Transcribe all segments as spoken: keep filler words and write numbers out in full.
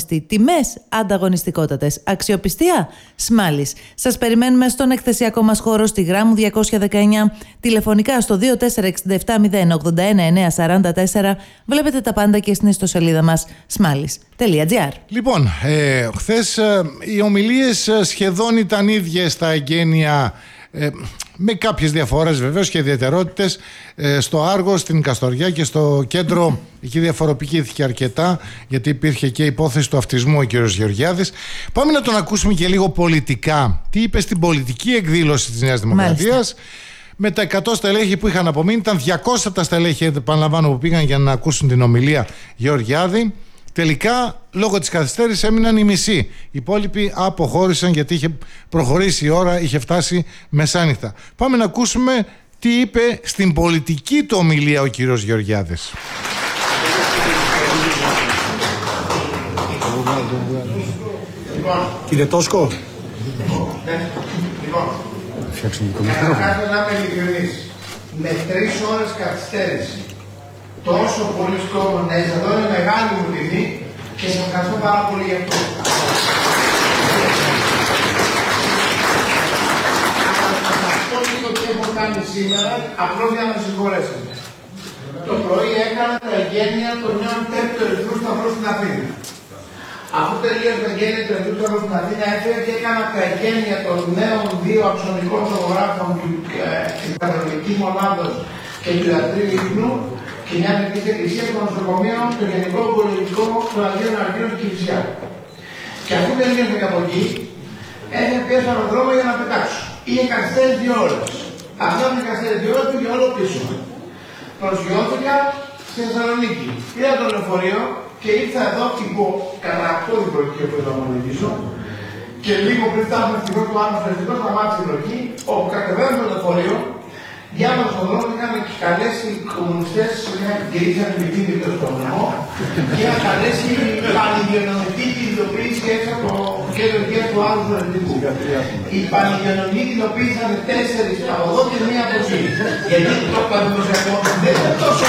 ανταγωνιστή. Τιμές ανταγωνιστικότατες. Αξιοπιστία Σμάλης. Σας περιμένουμε στον εκθεσιακό μας χώρο στη Γράμμου διακόσια δεκαεννιά. Τηλεφωνικά στο δύο τέσσερα έξι επτά μηδέν ογδόντα ένα εννιακόσια σαράντα τέσσερα. Βλέπετε τα πάντα και στην ιστοσελίδα μας σμάλης τελεία τζι άρ. Λοιπόν, ε, χθες ε, οι ομιλίες σχεδόν ήταν ίδιες στα εγγένεια, ε, με κάποιες διαφορές βεβαίως και ιδιαιτερότητες, ε, στο Άργο, στην Καστοριά και στο κέντρο. Εκεί διαφοροποιήθηκε αρκετά, γιατί υπήρχε και υπόθεση του αυτισμού ο κ. Γεωργιάδης. Πάμε να τον ακούσουμε και λίγο πολιτικά. Τι είπε στην πολιτική εκδήλωση της Νέας Δημοκρατίας. Μάλιστα. Με τα εκατό στελέχη που είχαν απομείνει, ήταν διακόσια τα στελέχη, επαναλαμβάνω, που πήγαν για να ακούσουν την ομιλία Γεωργιάδη. Τελικά, λόγω της καθυστέρησης, έμειναν οι μισοί. Οι υπόλοιποι αποχώρησαν γιατί είχε προχωρήσει η ώρα, είχε φτάσει μεσάνυχτα. Πάμε να ακούσουμε τι είπε στην πολιτική του ομιλία ο κύριος Γεωργιάδης. Κύριε Τόσκο. Λοιπόν, καταρχάς να είμαι ειλικρινής. Με τρεις ώρες καθυστέρηση, τόσο πολλοί κόσμος να είσαι εδώ, είναι μεγάλη μου τιμή και σας ευχαριστώ πάρα πολύ για αυτό. Θα σας πω λίγο τι έχω κάνει σήμερα, απλώς για να συγχωρέσετε. Το πρωί έκανα τα εγγένεια των νέων τέπ του Ερυθρού Σταυρού στην Αθήνα. Αφού τελείωσε τα εγγένεια του Ερυθρού Σταυρού στην Αθήνα, έφυγα και έκανα τα εγγένεια των νέων δύο αξονικών ζωγράφων της Καθολικής Μονάδος και του Ιατρίου Ύπνου και μια μικρή εκκλησία των νοσοκομείων, το Γενικό Ογκολογικό των Αγίων Αργύρων και Κυψιά. Και αφού τελείωσε και από εκεί, έφυγα πια στο αεροδρόμιο για να πετάξω. Είχε καθυστέρηση δύο ώρες. Αυτό με καθυστέρηση δύο ώρες πήγε όλο πίσω. Προσγειώθηκα στη Θεσσαλονίκη. Πήρα το λεωφορείο και ήρθα εδώ υπό κατά αυτό την προϊκή που θα μονολογήσω. Και λίγο πριν φτάσουμε στη χώρα του Άνω Φρεστικό, σταμάτησε η λογική, όπου κατεβαίνω το λεωφορείο. Διάβασα στον δρόμο, είχαν καλέσει οι κομμουνιστές σε μια κηρύξια του Βικίνγκριτο στον δρόμο και είχαν καλέσει πανηγειονομική κινητοποίηση έξω από το κέντρο υγείας του Άλλου Ζωολογικού. Η πανηγειονομική κινητοποίησαν τέσσερις από εδώ και μία από εκεί. Γιατί το παραδοσιακό δεν είναι τόσο.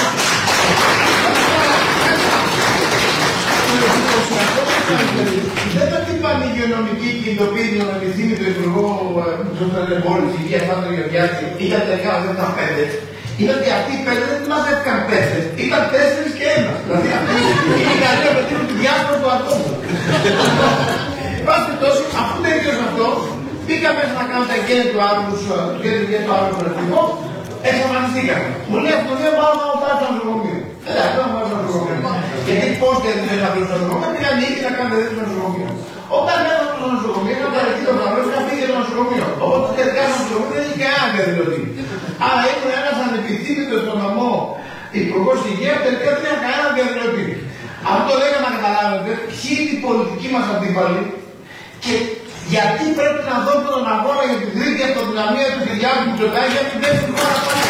Δεν με την πανηγειονομική κινητοποίηση να επιθυμεί το Υπουργό της Υγείας Άντρου Γεωργιάδη, ήταν τελικά δεν ήταν πέντε. Ήταν ότι αυτοί οι πέντε δεν μαζεύτηκαν πέντε, ήταν τέσσερις και ένας. Δηλαδή αυτοί είναι καλή να πετύχουν τη διάσπορ του ατόμου. Πάστε τόσο, αφού τελείωσε αυτό, πήγα μέσα να κάνω τα εγγένεια του Άργου, του κέντρου υγείας του Άργου Φρεστικό, εξαφανιστήκαμε. Μου λέει αυτό δεν πάω να πάω στο νοσοκομείο. Εντάξει, να πάω στο νοσοκομείο. Γιατί πώς και δεν θέλει να πει στο νοσοκομείο, πήγαν ήδη να κάνουν στο νοσοκομείο. Όταν μέσα στο νοσοκομείο, είχα παραιτήσει το βραβείο, είχα φύγει το νοσοκομείο. Οπότε τελικά στο νοσοκομείο δεν είχε κανένα διαδηλωτή. Άρα ήμουν ένας ανεπιθύμητος στον νομό Υπουργός Υγείας, τελικά δεν είχε κανένα διαδηλωτή. Αυτό λέγα να καταλάβετε ποιοι είναι οι πολιτικοί μας αντίπαλοι και γιατί πρέπει να δώσουμε τον αγώνα για την τρίτη αυτοδυναμία του Κυριάκου Μητσοτάκη για την δεύτερη χώρα πάνω.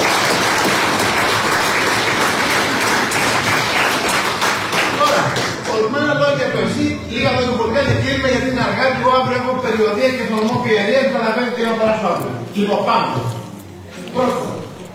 Τώρα, ορισμένα λόγια από εσύ, λίγα λόγια πολιτικά και κλείνουμε γιατί είναι αργά και εγώ αύριο έχω περιοδία και στον νομό Πιερία και καταλαβαίνετε τι είναι παράσω αύριο. Λοιπόν, πάμε. Πρώτον,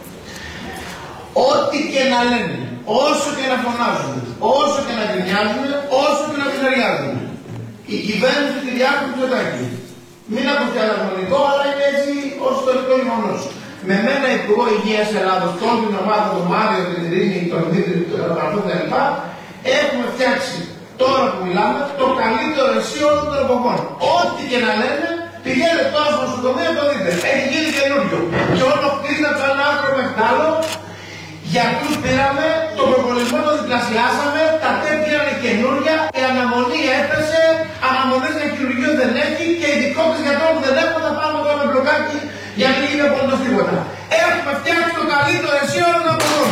ό,τι και να λένε, όσο και να φωνάζουν, όσο και να γκρινιάζουν, όσο και να πιναριάζουν, η κυβέρνηση του Κυριάκου Μητσοτάκη. Μην ακούστε αναγνωρικό, αλλά είναι έτσι ως ιστορικό γεγονός. Με μένα Υπουργό Υγείας Ελλάδος, τον την ομάδα, τον Μάριο, την Ειρήνη, τον Δημήτρη, τον Παπαδού κλπ. Έχουμε φτιάξει τώρα που μιλάμε το καλύτερο εσύ όλων των εποχών. Ό,τι και να λένε, πηγαίνετε τώρα στο νοσοκομείο το δείτε. Έχει γίνει καινούριο. Και όλο κτίριο από το ένα άκρο μέχρι το άλλο. Για αυτούς πήραμε, τον προπολογισμό τον διπλασιάσαμε, τα τέπ πήρανε καινούρια, η αναμονή έπεσε, αναμονές για χειρουργείο δεν έχει και ειδικότητες για τώρα που δεν έχουμε θα πάμε τώρα με μπλοκάκι για να μην γίνει απολύτως τίποτα. Έχουμε φτιάξει το καλύτερο εσύ όλων των εποχών.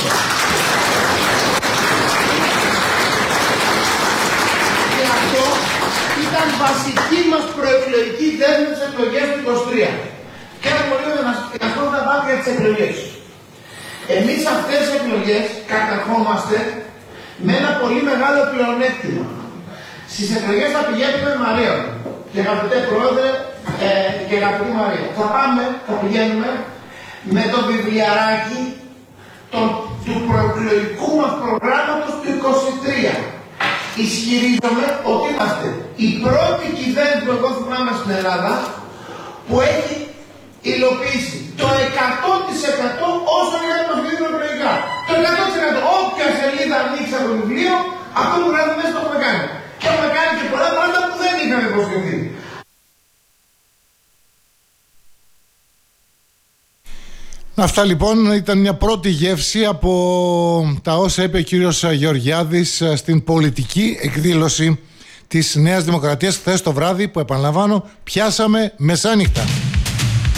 Και αυτό ήταν βασική μας προεκλογική δέσμευση στις εκλογές του είκοσι τρία. Και ένα πολύ να σας πω να πάτε για τις εκλογές. Εμείς αυτές τις εκλογές καταρχόμαστε με ένα πολύ μεγάλο πλεονέκτημα. Στις εκλογές θα πηγαίνουμε με Μαρία και αγαπητέ Πρόεδρε ε, και αγαπητή Μαρία. Θα πάμε, θα πηγαίνουμε με το βιβλιαράκι το, του προεκλογικού μας προγράμματος του είκοσι τρία. Ισχυρίζομαι ότι είμαστε η πρώτη κυβέρνηση που εγώ θυμάμαι στην Ελλάδα που έχει υλοποιήσει το εκατό τοις εκατό όσων είχαμε προσφυγεί προεκλογικά. Το εκατό τοις εκατό. Όποια σελίδα ανοίξει από το βιβλίο, αυτό που γράφει μέσα το έχουμε κάνει. Και έχουμε κάνει και πολλά πράγματα που δεν είχαμε υποσχεθεί. Αυτά λοιπόν ήταν μια πρώτη γεύση από τα όσα είπε ο κύριος Γεωργιάδης στην πολιτική εκδήλωση της Νέας Δημοκρατίας χθες το βράδυ, που επαναλαμβάνω πιάσαμε μεσάνυχτα.